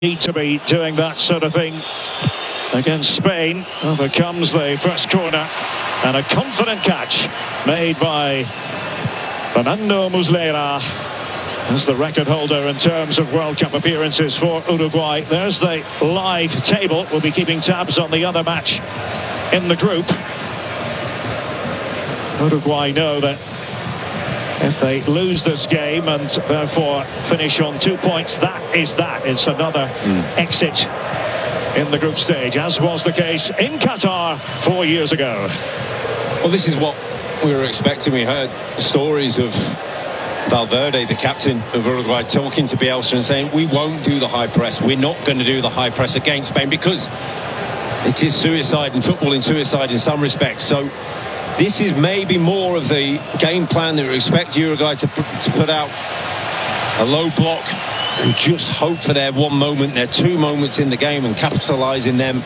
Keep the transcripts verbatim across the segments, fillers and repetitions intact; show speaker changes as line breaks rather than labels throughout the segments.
Need to be doing that sort of thing against Spain. Over comes the first corner, and a confident catch made by Fernando Muslera as the record holder in terms of World Cup appearances for Uruguay. There's the live table. We'll be keeping tabs on the other match in the group. Uruguay know that if they lose this game and therefore finish on two points, that is that. It's another mm. exit in the group stage, as was the case in Qatar four years ago.
Well, this is what we were expecting. We heard stories of Valverde, the captain of Uruguay, talking to Bielsa and saying, we won't do the high press. We're not going to do the high press against Spain because it is suicide and footballing suicide in some respects. So this is maybe more of the game plan that we expect Uruguay to, to put out. A low block and just hope for their one moment, their two moments in the game, and capitalise in them.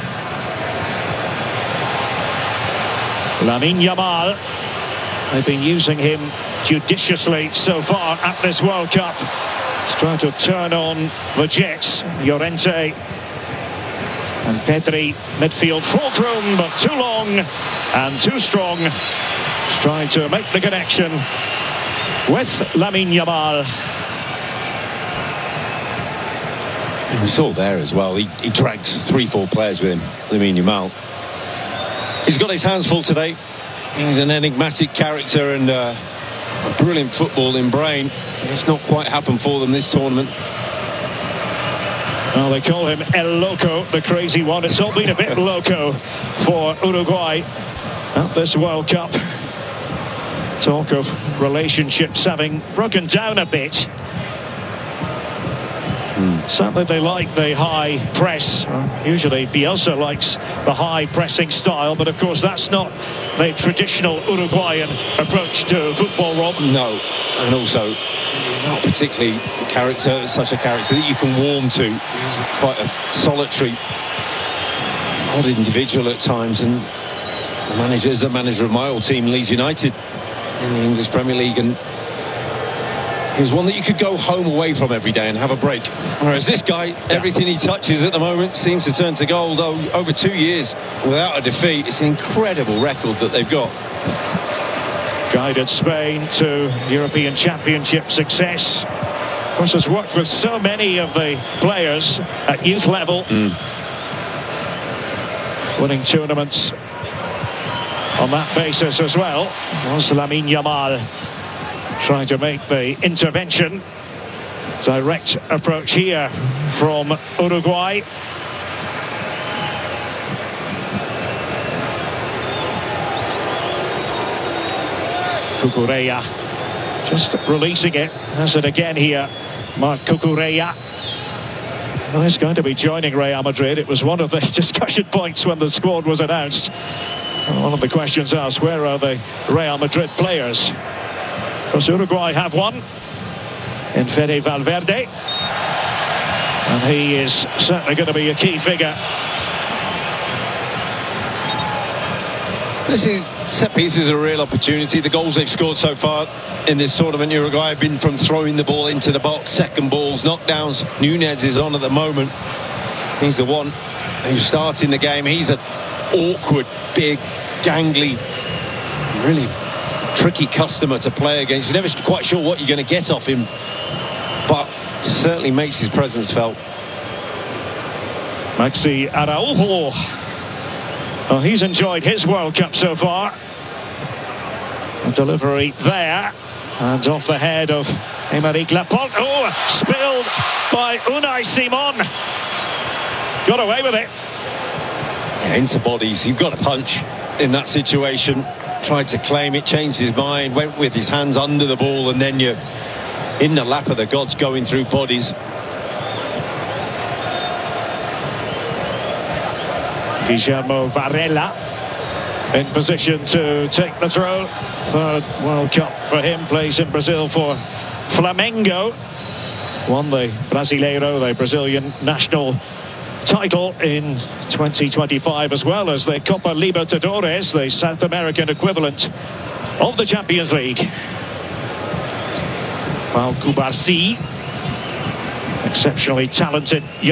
Lamine Yamal, they've been using him judiciously so far at this World Cup. He's trying to turn on the Jets. Llorente and Pedri, midfield fulcrum, but too long and too strong. He's trying to make the connection with Lamine Yamal.
We saw there as well, he, he drags three, four players with him, Lamine Yamal. He's got his hands full today. He's an enigmatic character and uh, a brilliant footballing brain. It's not quite happened for them this tournament.
Well, they call him El Loco, the crazy one. It's all been a bit loco for Uruguay at this World Cup. Talk of relationships having broken down a bit. Mm. Certainly they like the high press. Uh, usually Bielsa likes the high pressing style, but of course that's not the traditional Uruguayan approach to football, Rob.
No, and also he's not particularly a character, such a character that you can warm to. He's quite a solitary, odd individual at times, and the manager is the manager of my old team, Leeds United, in the English Premier League, and he was one that you could go home away from every day and have a break. Whereas this guy, yeah. everything he touches at the moment seems to turn to gold. Though over two years without a defeat, it's an incredible record that they've got.
Guided Spain to European Championship success. Of course, has worked with so many of the players at youth level. Mm. Winning tournaments on that basis as well. Was Lamine Yamal trying to make the intervention. Direct approach here from Uruguay. Cucurella just releasing it. Has it again here. Marc Cucurella. Well, he's going to be joining Real Madrid. It was one of the discussion points when the squad was announced. One of the questions asked, where are the Real Madrid players? Because Uruguay have one in Fede Valverde, and he is certainly going to be a key figure.
This is set pieces are a real opportunity. The goals they've scored so far in this tournament, Uruguay, have been from throwing the ball into the box, second balls, knockdowns. Nunez is on at the moment. He's the one who's starting the game. He's an awkward, big, gangly, really tricky customer to play against. You're never quite sure what you're going to get off him, but certainly makes his presence felt.
Maxi Araujo. Well, he's enjoyed his World Cup so far. A delivery there, and off the head of Aymeric Laporte. Oh, spilled by Unai Simon. Got away with it.
Yeah, into bodies. You've got to punch in that situation. Tried to claim it, changed his mind, went with his hands under the ball, and then you're in the lap of the gods going through bodies.
Guillermo Varela in position to take the throw. Third World Cup for him, plays in Brazil for Flamengo. Won the Brasileiro, the Brazilian national title in twenty twenty-five, as well as the Copa Libertadores, the South American equivalent of the Champions League. Pau Cubarsí, exceptionally talented young